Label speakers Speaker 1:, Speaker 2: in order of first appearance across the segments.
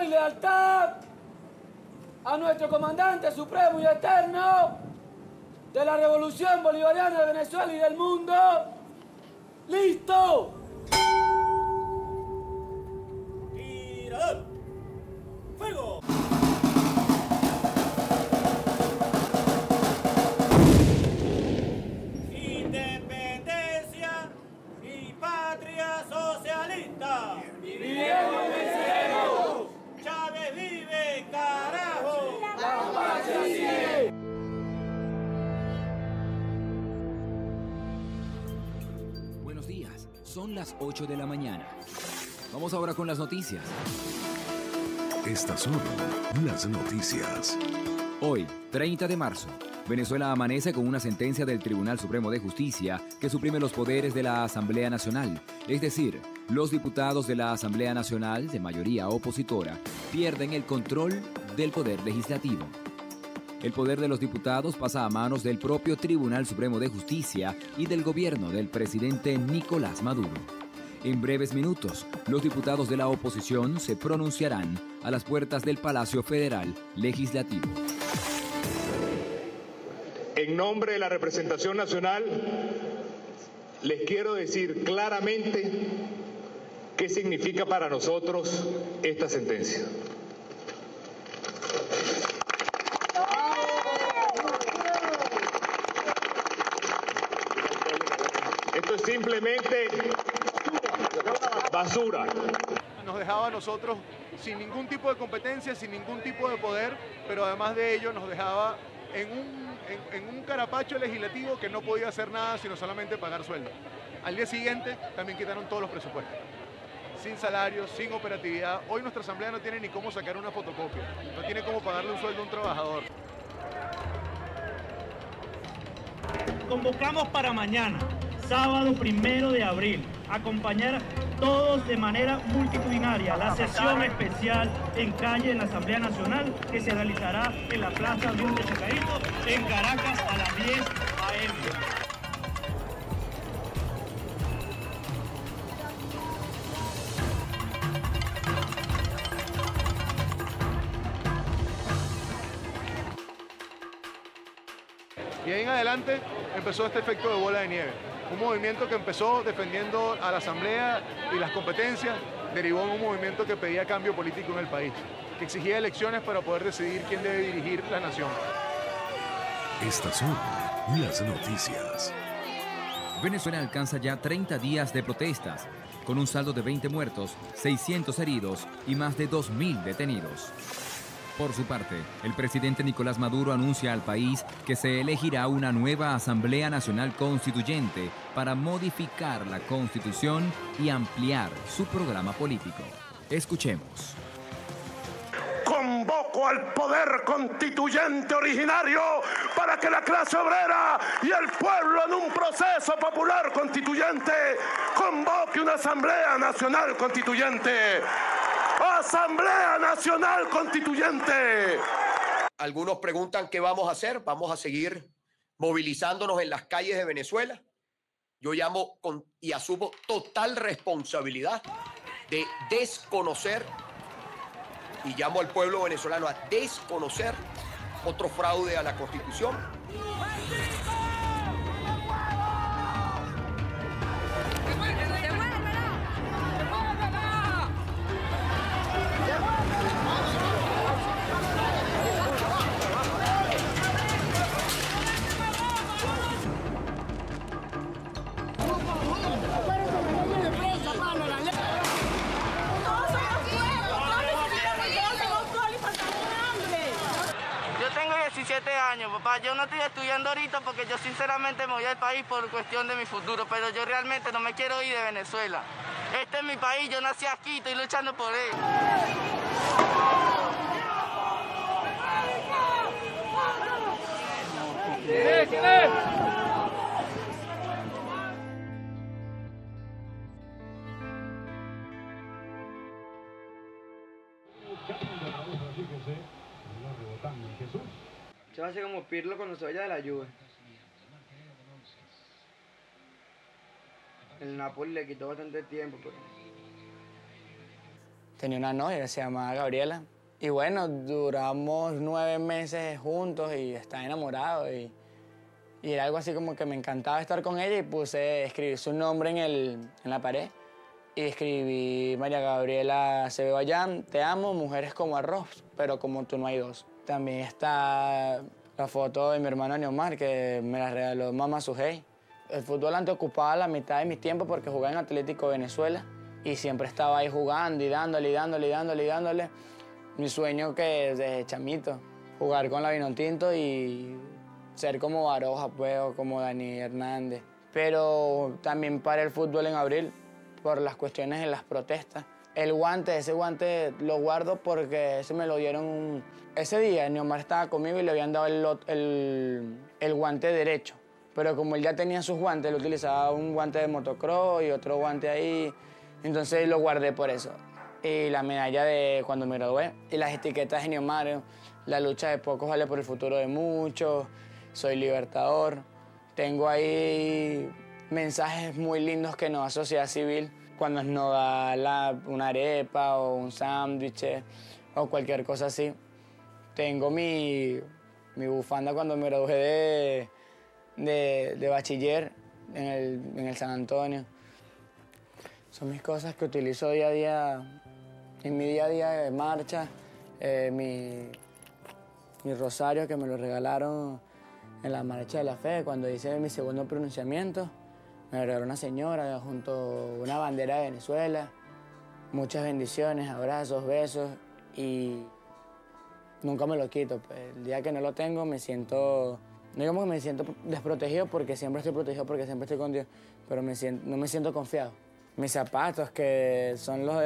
Speaker 1: y lealtad a nuestro comandante supremo y eterno de la Revolución Bolivariana de Venezuela y del mundo. ¡Listo!
Speaker 2: ¡Tirador! ¡Fuego! ¡Independencia y patria socialista!
Speaker 1: ¡Viviendo venceremos!
Speaker 2: ¡Chávez vive, carajo!
Speaker 1: ¡La patria sigue!
Speaker 3: Buenos días, son las 8 de la mañana. Vamos ahora con las noticias.
Speaker 4: Estas son las noticias.
Speaker 3: Hoy, 30 de marzo, Venezuela amanece con una sentencia del Tribunal Supremo de Justicia que suprime los poderes de la Asamblea Nacional. Es decir, los diputados de la Asamblea Nacional, de mayoría opositora, pierden el control del poder legislativo. El poder de los diputados pasa a manos del propio Tribunal Supremo de Justicia y del gobierno del presidente Nicolás Maduro. En breves minutos, los diputados de la oposición se pronunciarán a las puertas del Palacio Federal Legislativo.
Speaker 5: En nombre de la representación nacional, les quiero decir claramente qué significa para nosotros esta sentencia. Esto es simplemente basura.
Speaker 6: Nos dejaba a nosotros sin ningún tipo de competencia, sin ningún tipo de poder, pero además de ello nos dejaba en un carapacho legislativo que no podía hacer nada sino solamente pagar sueldo. Al día siguiente también quitaron todos los presupuestos. Sin salarios, sin operatividad. Hoy nuestra asamblea no tiene ni cómo sacar una fotocopia, no tiene cómo pagarle un sueldo a un trabajador.
Speaker 7: Convocamos para mañana, sábado 1 de abril, acompañar todos de manera multitudinaria la sesión especial en calle en la Asamblea Nacional que se realizará en la Plaza Luis de Chacarito en Caracas a las 10 a.m.
Speaker 6: Y ahí en adelante empezó este efecto de bola de nieve. Un movimiento que empezó defendiendo a la Asamblea y las competencias, derivó en un movimiento que pedía cambio político en el país, que exigía elecciones para poder decidir quién debe dirigir la nación.
Speaker 4: Estas son las noticias.
Speaker 3: Venezuela alcanza ya 30 días de protestas, con un saldo de 20 muertos, 600 heridos y más de 2.000 detenidos. Por su parte, el presidente Nicolás Maduro anuncia al país que se elegirá una nueva Asamblea Nacional Constituyente para modificar la Constitución y ampliar su programa político. Escuchemos.
Speaker 8: Convoco al poder constituyente originario para que la clase obrera y el pueblo en un proceso popular constituyente convoque una Asamblea Nacional Constituyente. Asamblea Nacional Constituyente.
Speaker 9: Algunos preguntan qué vamos a hacer. Vamos a seguir movilizándonos en las calles de Venezuela. Yo llamo y asumo total responsabilidad de desconocer y llamo al pueblo venezolano a desconocer otro fraude a la Constitución.
Speaker 10: Yo tengo 17 años, papá. Yo no estoy estudiando ahorita porque yo sinceramente me voy al país por cuestión de mi futuro, pero yo realmente no me quiero ir de Venezuela. Este es mi país, yo nací aquí, estoy luchando por él.
Speaker 11: Se va a hacer como Pirlo cuando se vaya de la Juve. El Napoli le quitó bastante tiempo, pero... tenía una novia que se llamaba Gabriela. Y bueno, duramos 9 meses juntos y estaba enamorado. Y era algo así como que me encantaba estar con ella y escribí su nombre en la pared. Y escribí María Gabriela Acevedo Ayán, te amo, mujeres como arroz, pero como tú no hay dos. También está la foto de mi hermano Neomar, que me la regaló mamá Sujei. El fútbol antes ocupaba la mitad de mi tiempo porque jugaba en Atlético Venezuela y siempre estaba ahí jugando y dándole. Mi sueño que desde chamito, jugar con la Vinotinto y ser como Baroja, pues, o como Dani Hernández. Pero también paré el fútbol en abril por las cuestiones de las protestas. Ese guante lo guardo porque ese me lo dieron ese día. Neomar estaba conmigo y le habían dado el guante derecho. Pero como él ya tenía sus guantes, él utilizaba un guante de motocross y otro guante ahí. Entonces lo guardé por eso. Y la medalla de cuando me gradué. Y las etiquetas de Neomar. La lucha de pocos vale por el futuro de muchos. Soy libertador. Tengo ahí mensajes muy lindos que nos da sociedad civil cuando nos da una arepa o un sándwich o cualquier cosa así. Tengo mi bufanda cuando me gradué de bachiller en el San Antonio. Son mis cosas que utilizo día a día, en mi día a día de marcha. Mi rosario que me lo regalaron en la Marcha de la Fe cuando hice mi segundo pronunciamiento. Me regaló una señora junto a una bandera de Venezuela. Muchas bendiciones, abrazos, besos y nunca me lo quito. Pues. El día que no lo tengo me siento, no digamos que me siento desprotegido porque siempre estoy protegido, porque siempre estoy con Dios, pero no me siento confiado. Mis zapatos que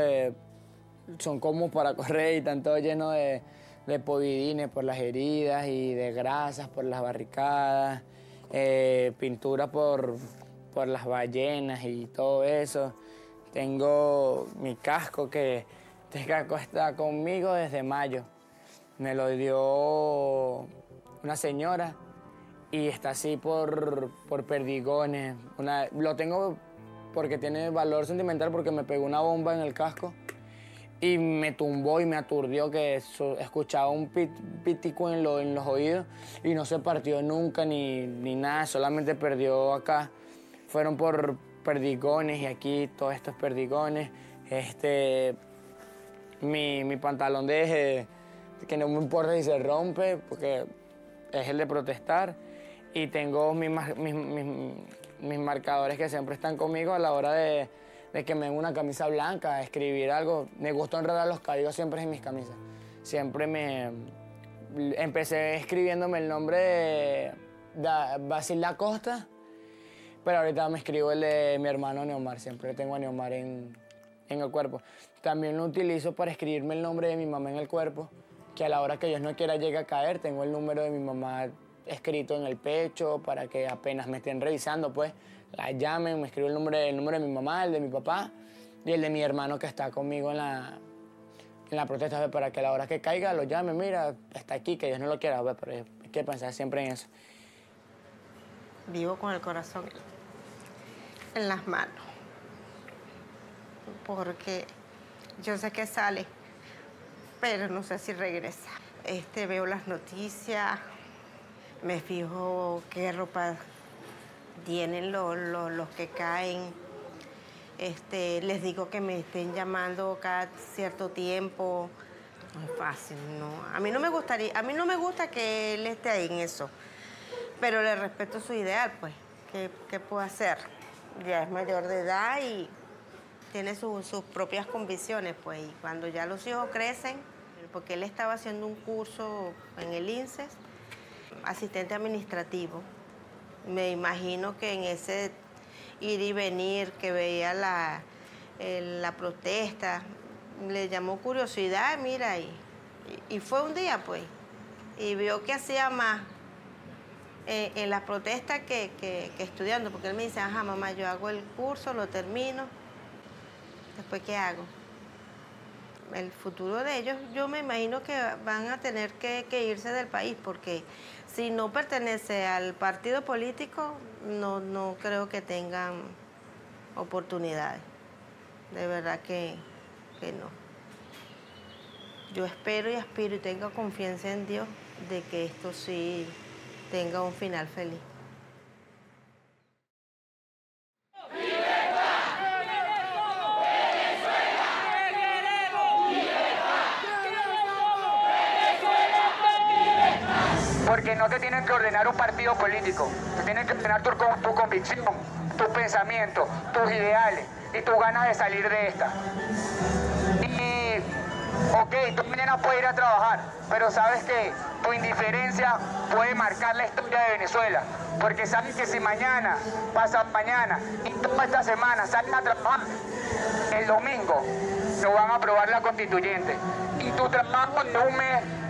Speaker 11: son como para correr y están todos llenos de povidines por las heridas y de grasas por las barricadas, pintura por las ballenas y todo eso. Tengo mi casco, que este casco está conmigo desde mayo. Me lo dio una señora y está así por perdigones. Lo tengo porque tiene valor sentimental porque me pegó una bomba en el casco y me tumbó y me aturdió, que escuchaba un pitico en los oídos y no se partió nunca ni nada, solamente perdió acá. Fueron por perdigones y aquí todos estos perdigones. Mi pantalón que no me importa si se rompe porque es el de protestar. Y tengo mis marcadores que siempre están conmigo a la hora de que me den una camisa blanca, escribir algo. Me gusta enredar los cabellos siempre en mis camisas. Siempre empecé escribiéndome el nombre de Basil Lacosta, pero ahorita me escribo el de mi hermano Neomar. Siempre tengo a Neomar en el cuerpo. También lo utilizo para escribirme el nombre de mi mamá en el cuerpo, que a la hora que Dios no quiera llegue a caer, tengo el número de mi mamá escrito en el pecho para que apenas me estén revisando, pues, la llamen, me escribo el número de mi mamá, el de mi papá y el de mi hermano que está conmigo en la protesta, para que a la hora que caiga lo llame, mira, está aquí, que Dios no lo quiera, pero hay que pensar siempre en eso.
Speaker 12: Vivo con el corazón en las manos, porque yo sé que sale, pero no sé si regresa. Veo las noticias, me fijo qué ropa tienen los que caen. Les digo que me estén llamando cada cierto tiempo. No es fácil, ¿no? A mí no me gusta que él esté ahí en eso, pero le respeto su ideal, pues. ¿Qué puedo hacer? Ya es mayor de edad y tiene sus propias convicciones, pues. Y cuando ya los hijos crecen, porque él estaba haciendo un curso en el INSES, asistente administrativo. Me imagino que en ese ir y venir que veía la protesta, le llamó curiosidad, mira, y fue un día, pues, y vio que hacía más en las protestas que estudiando, porque él me dice, ajá, mamá, yo hago el curso, lo termino, ¿después qué hago? El futuro de ellos, yo me imagino que van a tener que irse del país, porque si no pertenece al partido político, no creo que tengan oportunidades. De verdad que no. Yo espero y aspiro y tengo confianza en Dios de que esto sí tenga un final feliz.
Speaker 13: Porque no te tienen que ordenar un partido político, te tienen que ordenar tu convicción, tus pensamientos, tus ideales y tus ganas de salir de esta. Y, ok, tú mañana puedes ir a trabajar, pero sabes que tu indiferencia puede marcar la historia de Venezuela, porque sabes que si mañana, pasa mañana y toda esta semana salen a trabajar, el domingo no van a aprobar la constituyente y tu trabajo de un mes